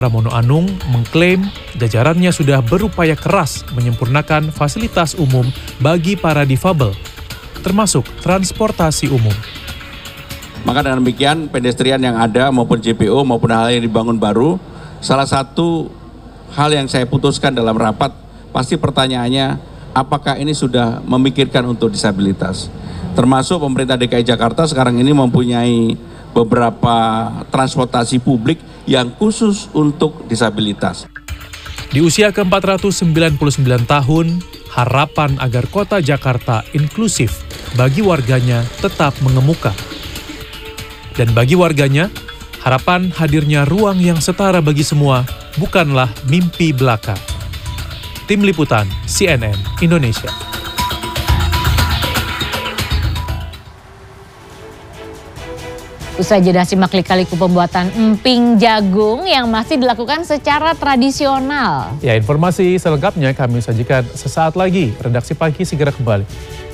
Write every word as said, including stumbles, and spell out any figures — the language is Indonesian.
Pramono Anung mengklaim jajarannya sudah berupaya keras menyempurnakan fasilitas umum bagi para difabel, termasuk transportasi umum. Maka dengan demikian pedestrian yang ada maupun J P O maupun hal yang dibangun baru, salah satu hal yang saya putuskan dalam rapat, pasti pertanyaannya apakah ini sudah memikirkan untuk disabilitas. Termasuk pemerintah D K I Jakarta sekarang ini mempunyai beberapa transportasi publik yang khusus untuk disabilitas. Di usia ke empat ratus sembilan puluh sembilan tahun, harapan agar kota Jakarta inklusif bagi warganya tetap mengemuka. Dan bagi warganya, harapan hadirnya ruang yang setara bagi semua bukanlah mimpi belaka. Tim Liputan C N N Indonesia. Usai jeda simak lika-liku pembuatan emping jagung yang masih dilakukan secara tradisional. Ya, informasi selengkapnya kami sajikan sesaat lagi. Redaksi Pagi segera kembali.